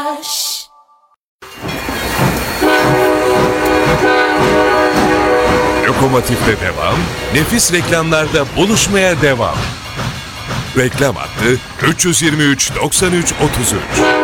Lokomotif'te devam, nefis reklamlarda buluşmaya devam. Reklam hattı 323 93 33.